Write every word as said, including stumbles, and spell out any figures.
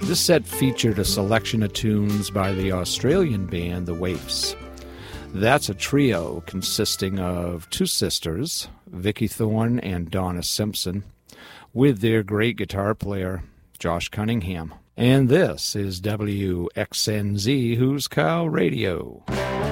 This set featured a selection of tunes by the Australian band The Waifs. That's a trio consisting of two sisters, Vicky Thorne and Donna Simpson, with their great guitar player, Josh Cunningham. And this is W X N Z Who's Cow Radio.